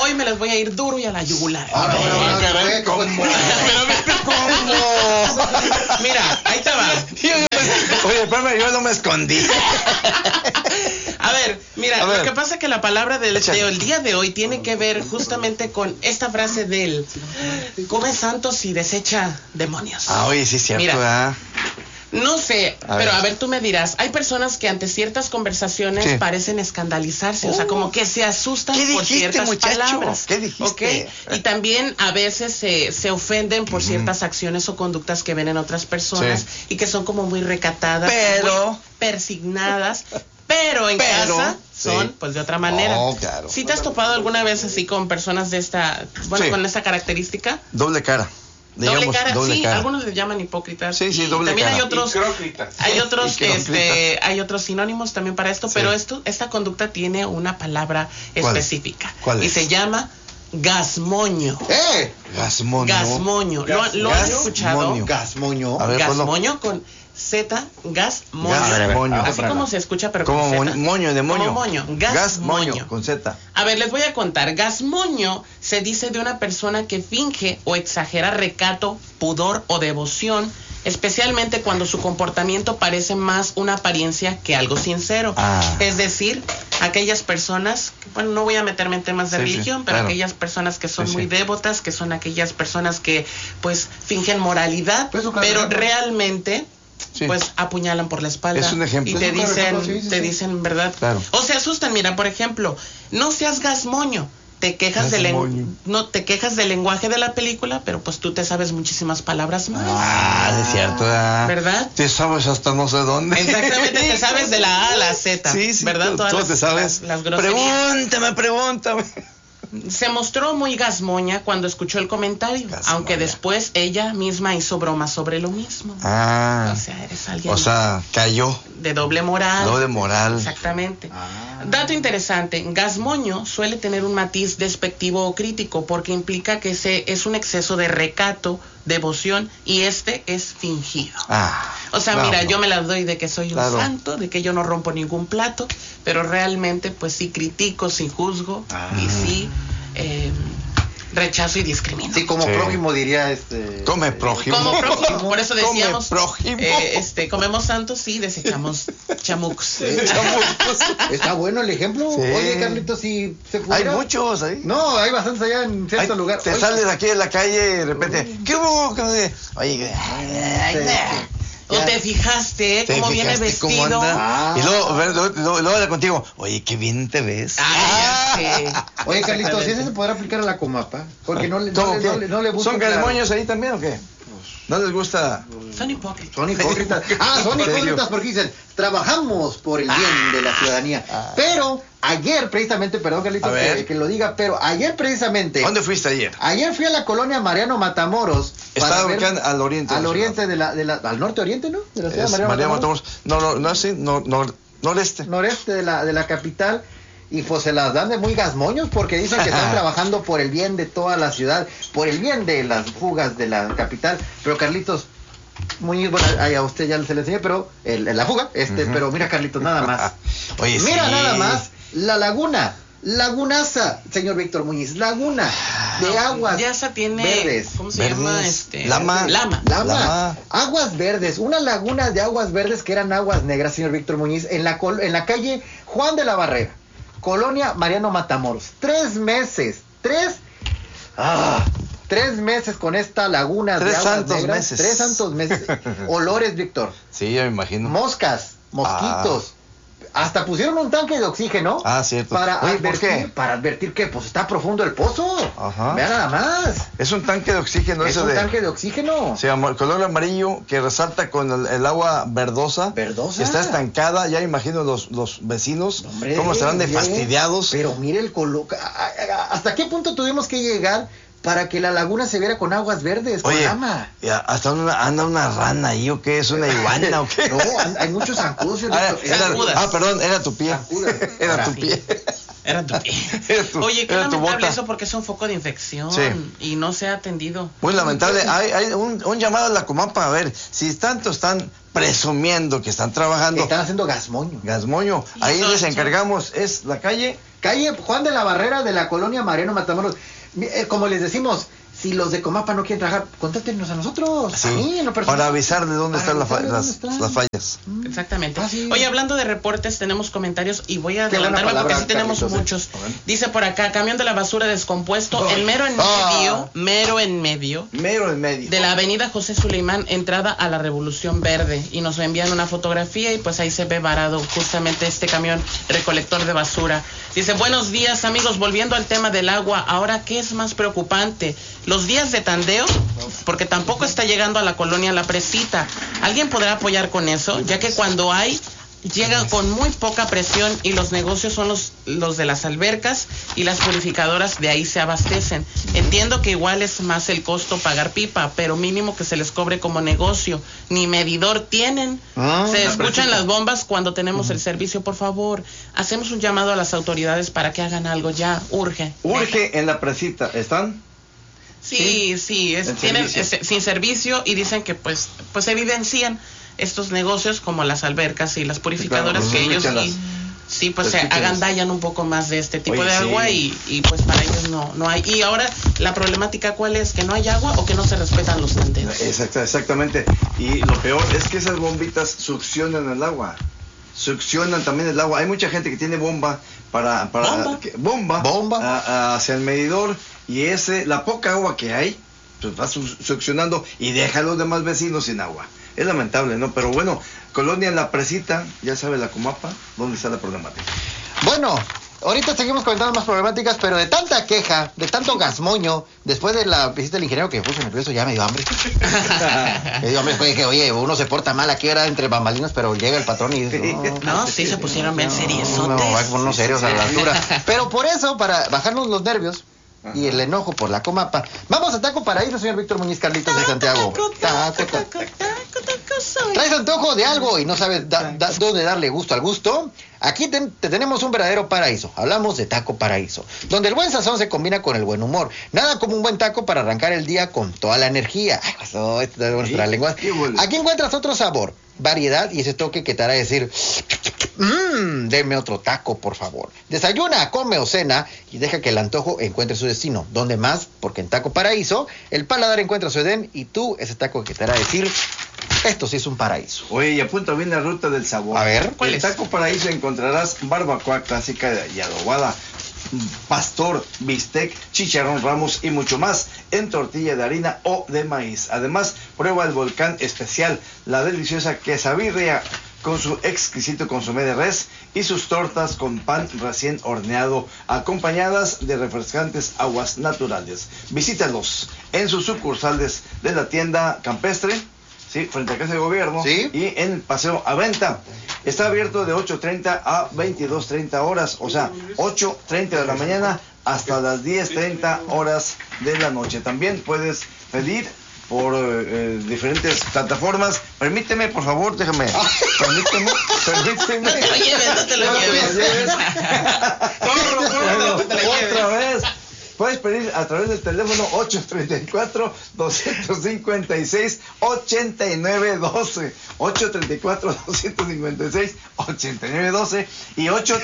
hoy me les voy a ir duro y a la yugular. ¿Cómo? Mira, ahí te va. Oye, espérame, yo no me escondí. A ver, mira, lo que pasa es que la palabra del día de hoy tiene que ver justamente con esta frase del come santos y desecha demonios. Ah, oye, sí es cierto, mira, no sé, a ver, tú me dirás, hay personas que ante ciertas conversaciones parecen escandalizarse, o sea, como que se asustan por ciertas palabras. ¿Qué dijiste? ¿Okay? Y también a veces se ofenden por ciertas acciones o conductas que ven en otras personas y que son como muy recatadas, muy persignadas. Pero en casa son, pues, de otra manera. Claro. ¿Sí te has topado alguna vez así con personas de esta, con esta característica? Doble cara. Digamos, doble cara. Algunos les llaman hipócritas. Sí, doble también cara. Hay otros sinónimos también para esto, pero esta conducta tiene una palabra específica. ¿Cuál es? Y se llama gasmoño. Gasmoño. ¿Lo han escuchado? Gasmoño. A ver, gasmoño con Z, gasmoño. Así como se escucha, pero como con Z. Moño de moño. Como moño. Gasmoño con Z. A ver, les voy a contar. Gasmoño se dice de una persona que finge o exagera recato, pudor o devoción, especialmente cuando su comportamiento parece más una apariencia que algo sincero. Es decir, aquellas personas, bueno, no voy a meterme en temas de religión, pero aquellas personas que son muy devotas, que son aquellas personas que pues fingen moralidad, pero realmente pues apuñalan por la espalda. Es un ejemplo. Y te dicen verdad. Claro. O se asustan, mira, por ejemplo, no seas gasmoño. Te quejas del lenguaje de la película, pero pues tú te sabes muchísimas palabras más. Es cierto. ¿Verdad? Te sabes hasta no sé dónde. Exactamente, te sabes de la A a la Z. ¿Verdad? Tú te sabes. Las groserías. Pregúntame. Se mostró muy gasmoña cuando escuchó el comentario, aunque después ella misma hizo bromas sobre lo mismo. O sea, eres alguien. O sea, cayó. De doble moral. Doble moral. Exactamente. Dato interesante, gasmoño suele tener un matiz despectivo o crítico porque implica que es un exceso de recato, devoción y este es fingido. O sea, mira, yo me las doy de que soy un santo, de que yo no rompo ningún plato, pero realmente pues sí critico, sí juzgo y sí rechazo y discrimino. Sí, como prójimo diría Come prójimo. Como prójimo, por eso decíamos prójimo. Comemos santos y desechamos chamucos. Está bueno el ejemplo. Oye, Carlitos, si se pudiera. Hay muchos ahí. No, hay bastantes allá en cierto lugar. Te sales aquí de la calle y de repente, ¿qué hubo? Oye, ¿O te fijaste cómo viene vestido? Y luego habla contigo, oye, qué bien te ves. Oye, Carlitos, ¿ese se podrá aplicar a la Comapa? Porque no le gusta. ¿Son gasmoños ahí también o qué? ¿No les gusta? Son hipócritas. Son hipócritas porque dicen, trabajamos por el bien de la ciudadanía. Pero ayer precisamente, perdón Carlitos que lo diga, pero ayer precisamente. ¿Dónde fuiste ayer? Ayer fui a la colonia Mariano Matamoros. Está ubicada al oriente. Al oriente al norte oriente, ¿no? De la ciudad de Mariano Matamoros. Noreste. Noreste de la capital. Y pues se las dan de muy gasmoños porque dicen que están trabajando por el bien de toda la ciudad, por el bien de las fugas de la capital. Pero Carlitos, muy bueno, a usted ya se le enseñé, pero la fuga, pero mira Carlitos, nada más. Oye, mira nada más, la laguna. Lagunaza, señor Víctor Muñiz, laguna de aguas verdes. ¿Cómo se llama? Lama. Aguas verdes, una laguna de aguas verdes que eran aguas negras, señor Víctor Muñiz, en la calle Juan de la Barrera, colonia Mariano Matamoros. 3 meses con esta laguna de aguas negras. 3 santos meses. Olores, Víctor. Sí, ya me imagino. Moscas, mosquitos. Hasta pusieron un tanque de oxígeno. Cierto. ¿Por qué? Para advertir que pues está profundo el pozo. Vean nada más. Es un tanque de oxígeno. Tanque de oxígeno. Se llama el color amarillo que resalta con el agua verdosa. Verdosa. Está estancada. Ya imagino los vecinos cómo estarán de fastidiados. Pero mire el color. ¿Hasta qué punto tuvimos que llegar para que la laguna se viera con aguas verdes, con lama? Hasta anda una rana ahí, ¿o qué? ¿Es una iguana o qué? No, hay muchos zancudos. Perdón, era tu pie. Era tu pie. Era tu pie. Oye, qué lamentable eso porque es un foco de infección y no se ha atendido. Muy lamentable. Hay un llamado a la Comapa, a ver, si tanto están presumiendo que están trabajando. Están haciendo gasmoño. Gasmoño. Ahí les encargamos, es la calle Juan de la Barrera de la colonia Mariano Matamoros. Como les decimos, si los de Comapa no quieren trabajar, contáctenos a nosotros. Sí, a mí, en lo personal. para avisar de dónde están las fallas. Exactamente. Sí. Oye, hablando de reportes, tenemos comentarios y voy a adelantarme porque sí tenemos muchos. Dice por acá, camión de la basura descompuesto, en mero en medio de la avenida José Suleimán, entrada a la Revolución Verde. Y nos envían una fotografía y pues ahí se ve varado justamente este camión recolector de basura. Dice, buenos días amigos, volviendo al tema del agua, ahora ¿qué es más preocupante? ¿Los días de tandeo? Porque tampoco está llegando a la colonia La Presita. ¿Alguien podrá apoyar con eso? Ya que cuando hay, llega con muy poca presión y los negocios son los de las albercas y las purificadoras de ahí se abastecen. Entiendo que igual es más el costo pagar pipa, pero mínimo que se les cobre como negocio. Ni medidor tienen. Se escuchan las bombas cuando tenemos el servicio, por favor. Hacemos un llamado a las autoridades para que hagan algo ya. Urge. En La Presita. ¿Están? Sí, tienen sin servicio y dicen que pues evidencian estos negocios como las albercas y las purificadoras, claro, que ellos se agandallan un poco más de este tipo de agua y pues para ellos no hay. Y ahora la problemática ¿cuál es? ¿Que no hay agua o que no se respetan los tanteos? Exactamente. Y lo peor es que esas bombitas succionan el agua. Succionan también el agua. Hay mucha gente que tiene bomba bomba hacia el medidor y la poca agua que hay pues va succionando y deja a los demás vecinos sin agua. Es lamentable, ¿no? Pero bueno, colonia La Presita, ya sabe la Comapa, ¿dónde está la problemática? Bueno, ahorita seguimos comentando más problemáticas, pero de tanta queja, de tanto gasmoño, después de la visita del ingeniero que me puso nervioso, ya me dio hambre. Me dio hambre, fue que, oye, uno se porta mal aquí ahora entre bambalinas, pero llega el patrón y dice, sí se pusieron bien seriosotes. No, va a ponernos serios a la altura. Pero por eso, para bajarnos los nervios y el enojo por la Comapa, vamos a Taco Paraíso, señor Víctor Muñiz Carlitos de Santiago. ¿Traes antojo de algo y no sabes dónde darle gusto al gusto? Aquí te tenemos un verdadero paraíso. Hablamos de Taco Paraíso, donde el buen sazón se combina con el buen humor. Nada como un buen taco para arrancar el día con toda la energía. Ay, pasó, esta es nuestra lengua. Aquí encuentras otro sabor, variedad y ese toque que te hará decir, deme otro taco, por favor. Desayuna, come o cena y deja que el antojo encuentre su destino. ¿Dónde más? Porque en Taco Paraíso el paladar encuentra su Edén y tú ese taco que te hará decir, esto sí es un paraíso. Oye, y apunta bien la ruta del sabor. A ver, ¿cuál es? En Taco Paraíso encontrarás barbacoa clásica y adobada, pastor, bistec, chicharrón Ramos y mucho más en tortilla de harina o de maíz. Además, prueba el volcán especial, la deliciosa quesabirria con su exquisito consomé de res y sus tortas con pan recién horneado, acompañadas de refrescantes aguas naturales. Visítalos en sus sucursales de la tienda campestre, frente a Casa de Gobierno, y en el Paseo Aventa. Está abierto de 8:30 a 22:30 horas, o sea, 8:30 de la mañana hasta las 10:30 horas de la noche. También puedes pedir por diferentes plataformas. Permíteme, por favor, déjame. Permíteme. Oye, no te lo lleves. Otra vez. Puedes pedir a través del teléfono 834-256-8912, 834-256-8912 y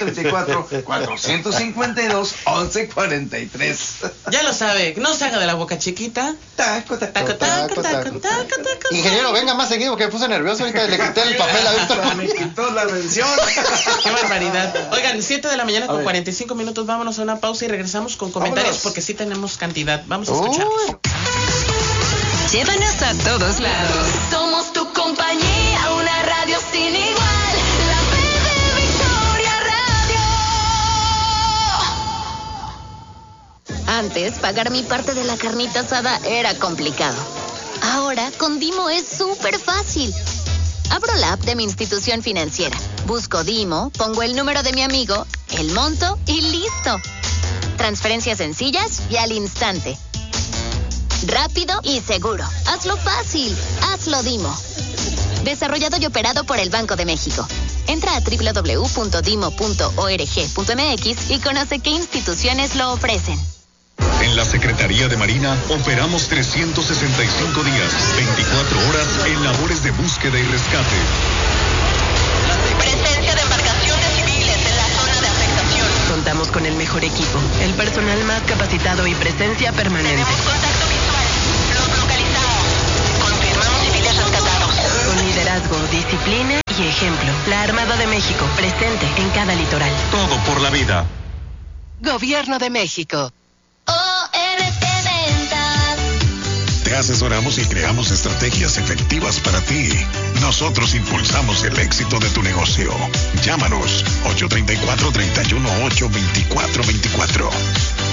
834-452-1143. Ya lo sabe, no se haga de la boca chiquita. Taco. Ingeniero, venga más seguido que me puse nervioso, ahorita le quité el papel a Víctor. Me quitó la mención. Qué barbaridad. Oigan, 7 de la mañana con 45 minutos, vámonos a una pausa y regresamos con comentarios porque sí tenemos cantidad. Vamos a escuchar. Llévanos a todos lados. Somos tu compañía, una radio sin igual. La bebé Victoria Radio. Antes, pagar mi parte de la carnita asada era complicado. Ahora, con Dimo es súper fácil. Abro la app de mi institución financiera. Busco Dimo, pongo el número de mi amigo, el monto y listo. Transferencias sencillas y al instante. Rápido y seguro. Hazlo fácil. Hazlo Dimo. Desarrollado y operado por el Banco de México. Entra a www.dimo.org.mx y conoce qué instituciones lo ofrecen. En la Secretaría de Marina operamos 365 días, 24 horas en labores de búsqueda y rescate. Presencia de embarcaciones civiles en la zona de afectación. Contamos con el mejor equipo, el personal más capacitado y presencia permanente. Tenemos contacto visual. Los localizamos. Confirmamos civiles rescatados. Con liderazgo, disciplina y ejemplo. La Armada de México, presente en cada litoral. Todo por la vida. Gobierno de México. OMT Ventas. Te asesoramos y creamos estrategias efectivas para ti. Nosotros impulsamos el éxito de tu negocio. Llámanos 834-318-2424.